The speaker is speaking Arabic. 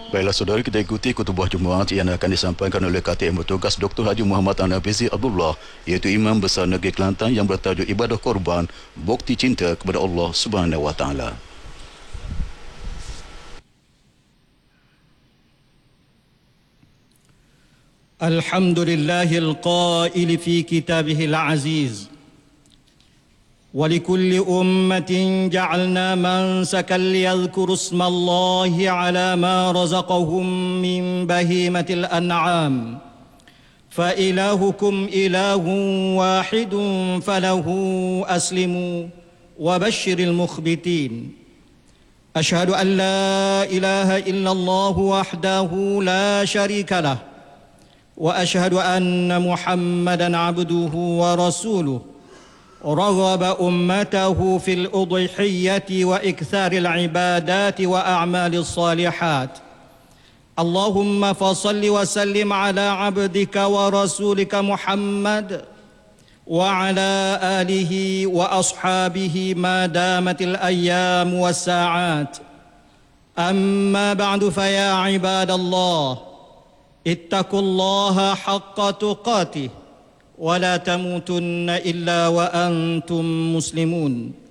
Baiklah saudara, kita ikuti khutbah Jumaat yang akan disampaikan oleh KTM Bertugas Dr. Haji Muhammad Anafizi Abdullah, iaitu Imam Besar Negeri Kelantan, yang bertajuk Ibadah Korban, Bukti Cinta kepada Allah Subhanahu Wa Taala. Alhamdulillahil qail fi kitabihil aziz. ولكل أمة جعلنا منسكا ليذكروا اسم الله على ما رزقهم من بهيمة الأنعام فإلهكم إله واحد فله أسلموا وبشر المخبتين. أشهد أن لا إله إلا الله وحده لا شريك له وأشهد أن محمدًا عبده ورسوله رغب أمته في الأضحية وإكثار العبادات وأعمال الصالحات. اللهم فصل وسلم على عبدك ورسولك محمد وعلى آله وأصحابه ما دامت الأيام والساعات. أما بعد، فيا عباد الله، اتقوا الله حق تقاته ولا تموتن إلا وأنتم مسلمون.